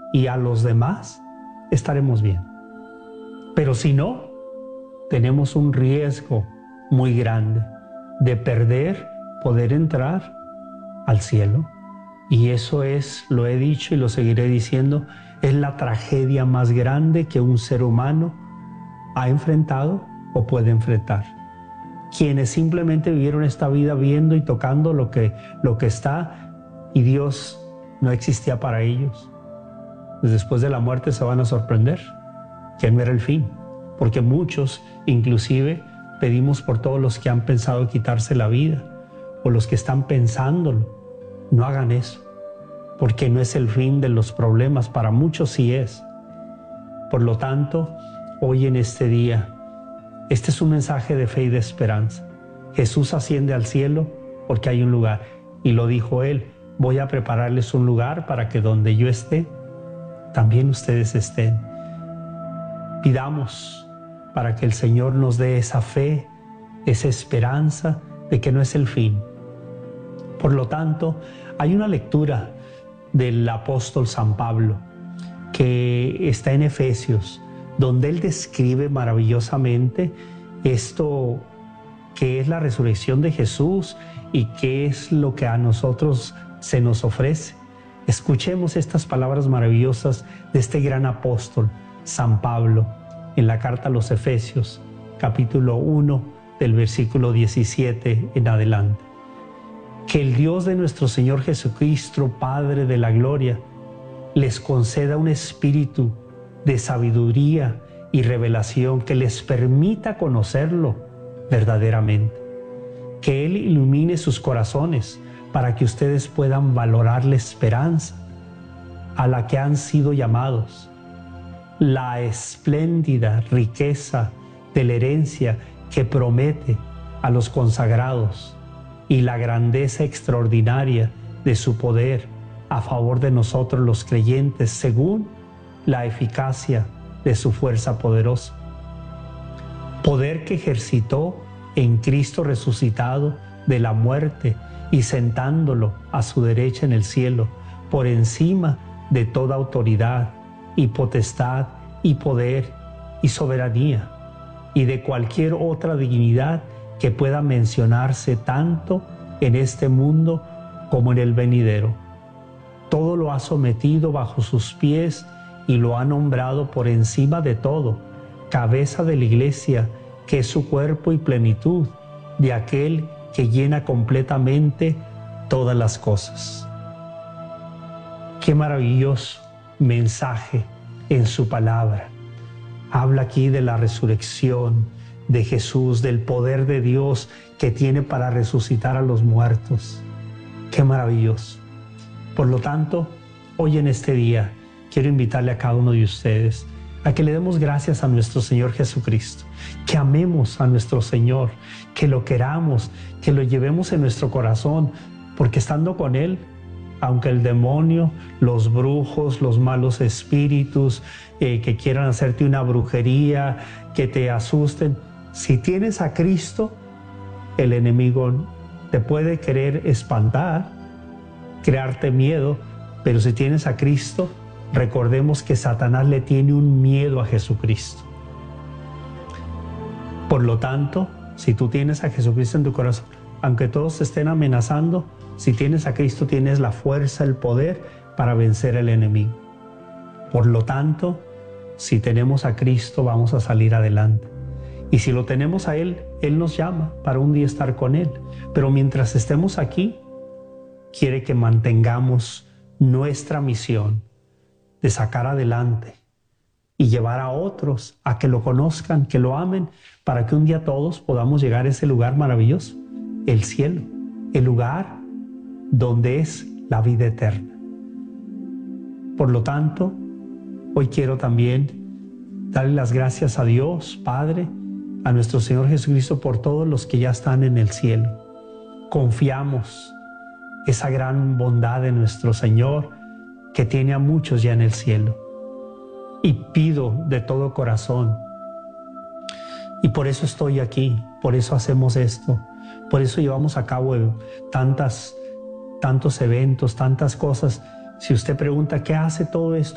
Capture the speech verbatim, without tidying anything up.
y a los demás, estaremos bien. Pero si no, tenemos un riesgo muy grande de perder, poder entrar al cielo. Y eso es, lo he dicho y lo seguiré diciendo, es la tragedia más grande que un ser humano ha enfrentado o puede enfrentar. Quienes simplemente vivieron esta vida viendo y tocando lo que, lo que está, y Dios no existía para ellos, pues después de la muerte se van a sorprender que no era el fin, porque muchos inclusive pedimos por todos los que han pensado quitarse la vida o los que están pensándolo. No hagan eso, porque no es el fin de los problemas, para muchos sí es. Por lo tanto, hoy en este día, este es un mensaje de fe y de esperanza. Jesús asciende al cielo porque hay un lugar, y lo dijo Él: voy a prepararles un lugar para que donde yo esté, también ustedes estén. Pidamos para que el Señor nos dé esa fe, esa esperanza de que no es el fin. Por lo tanto, hay una lectura del apóstol San Pablo que está en Efesios, donde él describe maravillosamente esto que es la resurrección de Jesús y qué es lo que a nosotros se nos ofrece. Escuchemos estas palabras maravillosas de este gran apóstol, San Pablo, en la carta a los Efesios, capítulo uno, del versículo diecisiete en adelante. Que el Dios de nuestro Señor Jesucristo, Padre de la gloria, les conceda un espíritu de sabiduría y revelación que les permita conocerlo verdaderamente. Que Él ilumine sus corazones para que ustedes puedan valorar la esperanza a la que han sido llamados, la espléndida riqueza de la herencia que promete a los consagrados y la grandeza extraordinaria de su poder a favor de nosotros los creyentes, según la eficacia de su fuerza poderosa. Poder que ejercitó en Cristo resucitado de la muerte y sentándolo a su derecha en el cielo, por encima de toda autoridad y potestad y poder y soberanía, y de cualquier otra dignidad que pueda mencionarse tanto en este mundo como en el venidero. Todo lo ha sometido bajo sus pies y lo ha nombrado por encima de todo, cabeza de la Iglesia, que es su cuerpo y plenitud, de aquel que llena completamente todas las cosas. Qué maravilloso mensaje en su palabra. Habla aquí de la resurrección de Jesús, del poder de Dios que tiene para resucitar a los muertos. Qué maravilloso. Por lo tanto, hoy en este día quiero invitarle a cada uno de ustedes a que le demos gracias a nuestro Señor Jesucristo, que amemos a nuestro Señor, que lo queramos, que lo llevemos en nuestro corazón, porque estando con Él, aunque el demonio, los brujos, los malos espíritus, eh, que quieran hacerte una brujería, que te asusten, si tienes a Cristo, el enemigo te puede querer espantar, crearte miedo, pero si tienes a Cristo, recordemos que Satanás le tiene un miedo a Jesucristo. Por lo tanto, si tú tienes a Jesucristo en tu corazón, aunque todos te estén amenazando, si tienes a Cristo, tienes la fuerza, el poder para vencer al enemigo. Por lo tanto, si tenemos a Cristo, vamos a salir adelante. Y si lo tenemos a Él, Él nos llama para un día estar con Él. Pero mientras estemos aquí, quiere que mantengamos nuestra misión de sacar adelante y llevar a otros a que lo conozcan, que lo amen, para que un día todos podamos llegar a ese lugar maravilloso, el cielo, el lugar donde es la vida eterna. Por lo tanto, hoy quiero también darle las gracias a Dios, Padre, a nuestro Señor Jesucristo, por todos los que ya están en el cielo. Confiamos esa gran bondad de nuestro Señor, que tiene a muchos ya en el cielo. Y pido de todo corazón, y por eso estoy aquí, por eso hacemos esto, por eso llevamos a cabo tantas, tantos eventos, tantas cosas. Si usted pregunta, ¿qué hace todo esto?